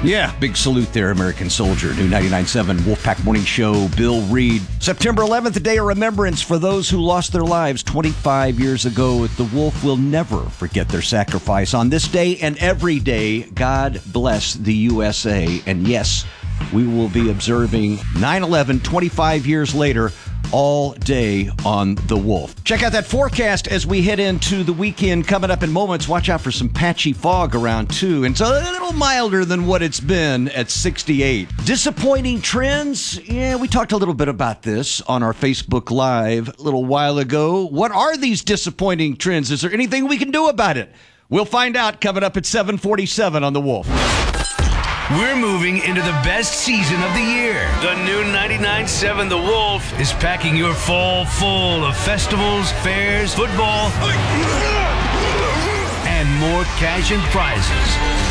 Yeah, big salute there, American soldier. New 99.7 Wolfpack Morning Show, Bill Reed. September 11th, a day of remembrance for those who lost their lives 25 years ago. The Wolf will never forget their sacrifice. On this day and every day, God bless the USA. And yes, we will be observing 9/11 25 years later all day on the Wolf. Check out that forecast as we head into the weekend coming up in moments. Watch out for some patchy fog around, too. And it's a little milder than what it's been at 68. Disappointing trends? Yeah, we talked a little bit about this on our Facebook Live a little while ago. What are these disappointing trends? Is there anything we can do about it? We'll find out coming up at 7:47 on the Wolf. We're moving into the best season of the year. The new 99.7 The Wolf is packing your fall full of festivals, fairs, football, and more cash and prizes.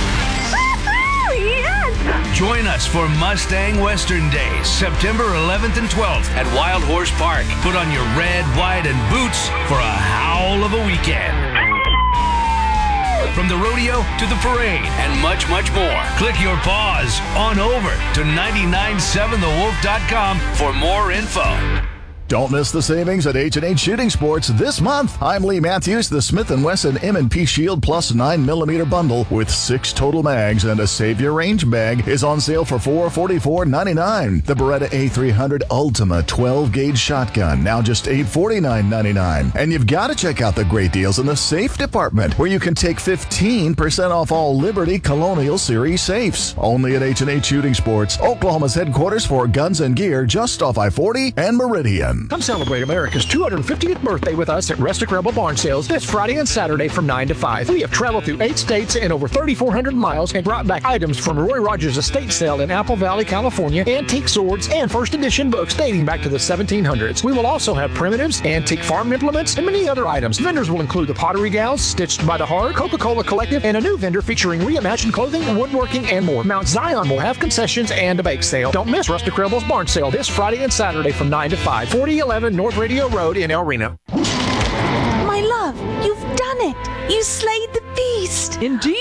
Yes! Join us for Mustang Western Days, September 11th and 12th at Wild Horse Park. Put on your red, white, and boots for a howl of a weekend. From the rodeo to the parade and much, much more. Click your paws on over to 997thewolf.com for more info. Don't miss the savings at H&H Shooting Sports this month. I'm Lee Matthews. The Smith & Wesson M&P Shield Plus 9mm bundle with 6 total mags and a Save Your Range bag is on sale for $444.99. The Beretta A300 Ultima 12-gauge shotgun, now just $849.99. And you've got to check out the great deals in the safe department, where you can take 15% off all Liberty Colonial Series safes. Only at H&H Shooting Sports, Oklahoma's headquarters for guns and gear, just off I-40 and Meridian. Come celebrate America's 250th birthday with us at Rustic Rebel Barn Sales this Friday and Saturday from 9 to 5. We have traveled through 8 states and over 3,400 miles and brought back items from Roy Rogers Estate Sale in Apple Valley, California, antique swords, and first edition books dating back to the 1700s. We will also have primitives, antique farm implements, and many other items. Vendors will include the Pottery Gals, Stitched by the Heart, Coca-Cola Collective, and a new vendor featuring reimagined clothing, woodworking, and more. Mount Zion will have concessions and a bake sale. Don't miss Rustic Rebel's Barn Sale this Friday and Saturday from 9 to 5. 4011 North Radio Road in El Reno. My love, you've done it. You slayed the beast. Indeed.